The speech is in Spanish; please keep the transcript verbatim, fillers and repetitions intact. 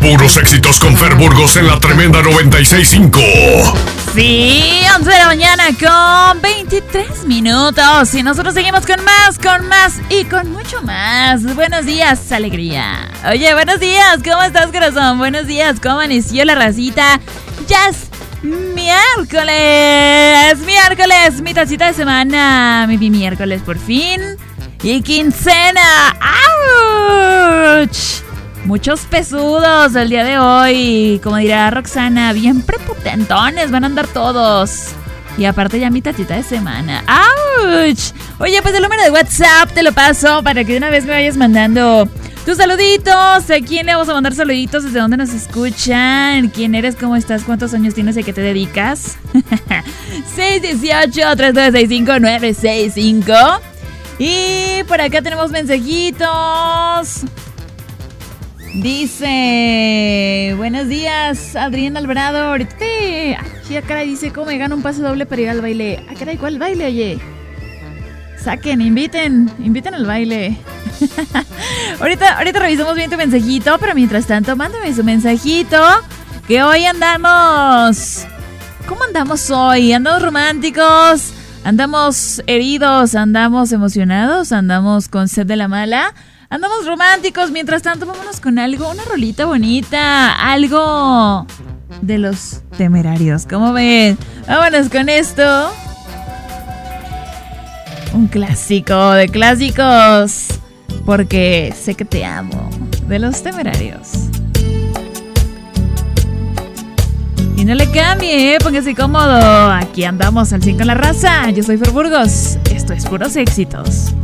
Puros éxitos con Fer Burgos en la tremenda noventa y seis punto cinco. Sí, once de la mañana con veintitrés minutos. Y nosotros seguimos con más, con más y con mucho más. Buenos días, alegría. Oye, buenos días, ¿cómo estás, corazón? Buenos días, ¿cómo amaneció la racita? Ya es miércoles, miércoles, mi tacita de semana. Mi miércoles por fin. Y quincena. ¡Auch! Muchos pesudos el día de hoy. Como dirá Roxana, bien prepotentones van a andar todos. Y aparte ya mi tatita de semana. ¡Auch! Oye, pues el número de WhatsApp te lo paso para que de una vez me vayas mandando tus saluditos. ¿A quién le vamos a mandar saluditos? ¿Desde dónde nos escuchan? ¿Quién eres? ¿Cómo estás? ¿Cuántos años tienes? ¿A qué te dedicas? seis uno ocho, tres nueve seis cinco, nueve seis cinco. Y por acá tenemos mensajitos. Dice, buenos días, Adrián Alvarado. Ahorita te... Ay, ah, caray, dice, ¿cómo me gano un pase doble para ir al baile? Ah, caray, ¿cuál baile, oye? Saquen, inviten, inviten al baile. ahorita, ahorita revisamos bien tu mensajito, pero mientras tanto, mándame su mensajito, que hoy andamos... ¿Cómo andamos hoy? ¿Andamos románticos? ¿Andamos heridos? ¿Andamos emocionados? ¿Andamos con sed de la mala? Andamos románticos, mientras tanto vámonos con algo, una rolita bonita, algo de los Temerarios, ¿cómo ven? Vámonos con esto. Un clásico de clásicos, porque sé que te amo, de los Temerarios. Y no le cambie, ¿eh? Póngase cómodo, aquí andamos al cien con la raza. Yo soy Fer Burgos, esto es Puros Éxitos.